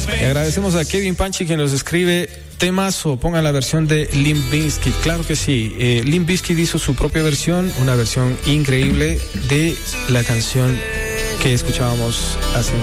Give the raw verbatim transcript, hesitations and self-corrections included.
Le agradecemos a Kevin Panchi que nos escribe temas o pongan la versión de Limp Bizkit. Claro que sí. Eh, Limp Bizkit hizo su propia versión, una versión increíble de la canción que escuchábamos hace